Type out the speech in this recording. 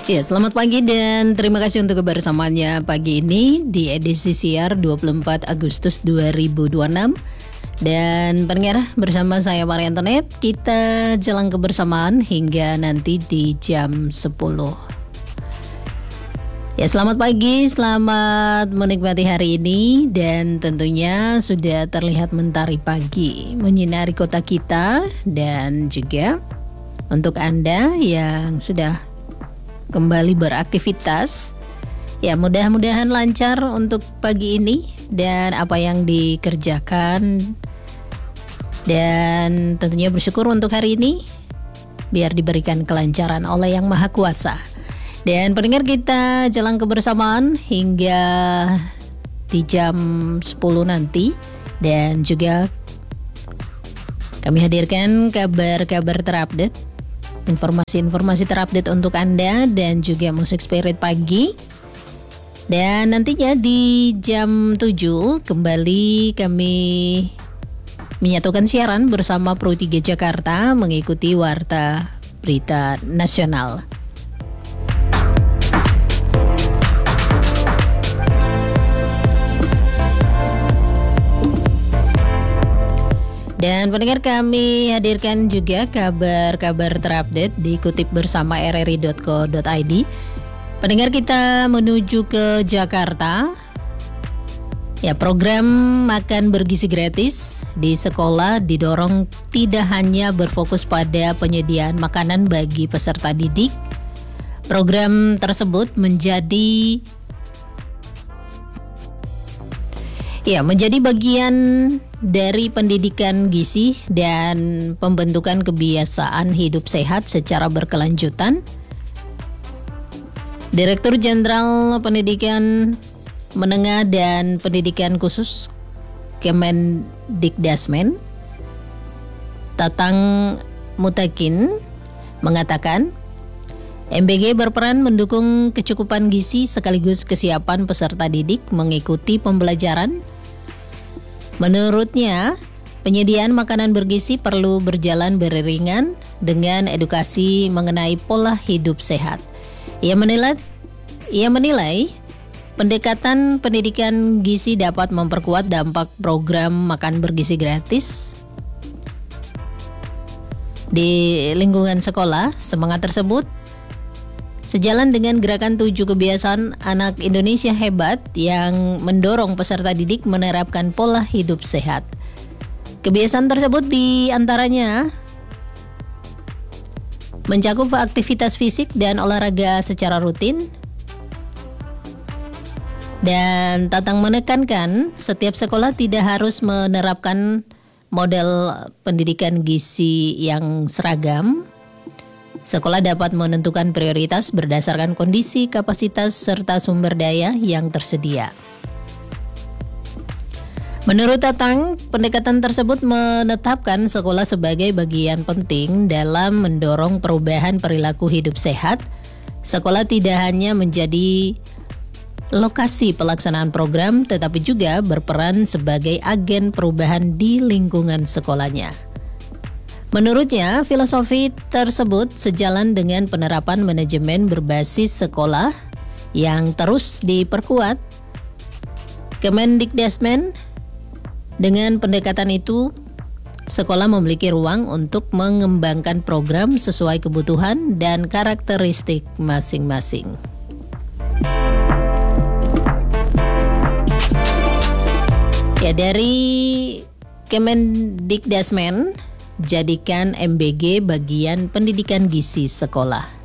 Ya, selamat pagi dan terima kasih untuk kebersamaannya pagi ini di edisi siar 24 Agustus 2026. Dan pendengar, bersama saya Maria Antoinette, kita jalan kebersamaan hingga nanti di jam 10. Ya, selamat pagi, selamat menikmati hari ini dan tentunya sudah terlihat mentari pagi menyinari kota kita dan juga untuk Anda yang sudah kembali beraktivitas. Ya, mudah-mudahan lancar untuk pagi ini dan apa yang dikerjakan, dan tentunya bersyukur untuk hari ini biar diberikan kelancaran oleh Yang Maha Kuasa. Dan pendengar, kita jalan kebersamaan hingga di jam 10 nanti dan juga kami hadirkan kabar-kabar terupdate, informasi-informasi terupdate untuk Anda dan juga musik spirit pagi. Dan nantinya di jam 7 kembali kami menyatukan siaran bersama Pro 3 Jakarta mengikuti Warta Berita Nasional. Dan pendengar, kami hadirkan juga kabar-kabar terupdate dikutip bersama rri.co.id. Pendengar, kita menuju ke Jakarta. Ya, program makan bergizi gratis di sekolah didorong tidak hanya berfokus pada penyediaan makanan bagi peserta didik. Program tersebut menjadi bagian dari pendidikan gizi dan pembentukan kebiasaan hidup sehat secara berkelanjutan. Direktur Jenderal Pendidikan Menengah dan Pendidikan Khusus Kemendikdasmen, Tatang Mutakin, mengatakan MBG berperan mendukung kecukupan gizi sekaligus kesiapan peserta didik mengikuti pembelajaran. Menurutnya, penyediaan makanan bergizi perlu berjalan beriringan dengan edukasi mengenai pola hidup sehat. Ia menilai pendekatan pendidikan gizi dapat memperkuat dampak program makan bergizi gratis di lingkungan sekolah. Semangat tersebut sejalan dengan gerakan 7 kebiasaan anak Indonesia hebat yang mendorong peserta didik menerapkan pola hidup sehat. Kebiasaan tersebut diantaranya mencakup aktivitas fisik dan olahraga secara rutin. Dan Tatang menekankan setiap sekolah tidak harus menerapkan model pendidikan gizi yang seragam. Sekolah dapat menentukan prioritas berdasarkan kondisi, kapasitas, serta sumber daya yang tersedia. Menurut Tatang, pendekatan tersebut menetapkan sekolah sebagai bagian penting dalam mendorong perubahan perilaku hidup sehat. Sekolah tidak hanya menjadi lokasi pelaksanaan program, tetapi juga berperan sebagai agen perubahan di lingkungan sekolahnya. Menurutnya, filosofi tersebut sejalan dengan penerapan manajemen berbasis sekolah yang terus diperkuat. Kemendikdasmen, dengan pendekatan itu, sekolah memiliki ruang untuk mengembangkan program sesuai kebutuhan dan karakteristik masing-masing. Ya, dari Kemendikdasmen, jadikan MBG bagian pendidikan gizi sekolah.